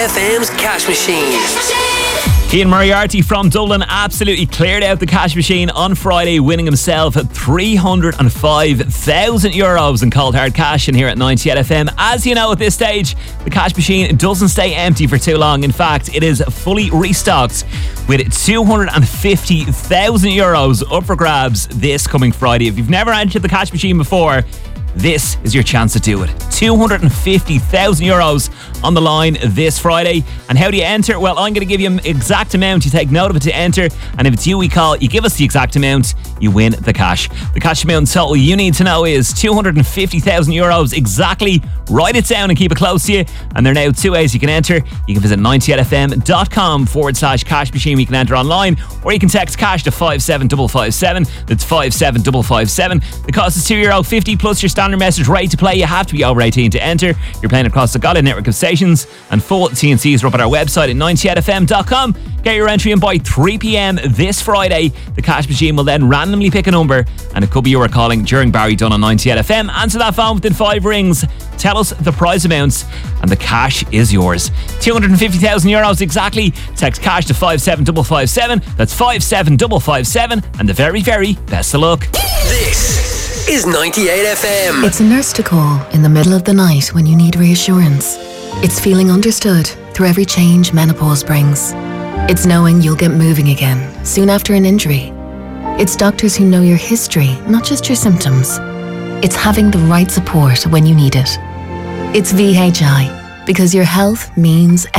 FM's Cash Machine. Ian Moriarty from Dublin absolutely cleared out the cash machine on Friday, winning himself €305,000 in cold hard cash in here at 98 FM. As you know, at this stage, the cash machine doesn't stay empty for too long. In fact, it is fully restocked with €250,000 up for grabs this coming Friday. If you've never entered the cash machine before, this is your chance to do it. €250,000 on the line this Friday. And how do you enter? Well, I'm going to give you an exact amount. You take note of it to enter. And if it's you we call, you give us the exact amount, you win the cash. The cash amount total you need to know is €250,000 exactly. Write it down and keep it close to you. And there are now two ways you can enter. You can visit 98fm.com/cash machine. You can enter online, or you can text cash to 57557. That's 57557. The cost is €2.50 plus your standard message rate to play. You have to be over 18 to enter. You're playing across the Gala network of stations, and full T&Cs are up at our website at 98fm.com. Get your entry in by 3 p.m. this Friday. The cash machine will then randomly pick a number, and it could be you are calling during Barry Dunn on 98FM. Answer that phone within 5 rings. Tell us the prize amounts, and the cash is yours. €250,000 exactly. Text cash to 57557. That's 57557, and the very, very best of luck. This is 98 FM. It's a nurse to call in the middle of the night when you need reassurance. It's feeling understood through every change menopause brings. It's knowing you'll get moving again soon after an injury. It's doctors who know your history, not just your symptoms. It's having the right support when you need it. It's VHI, because your health means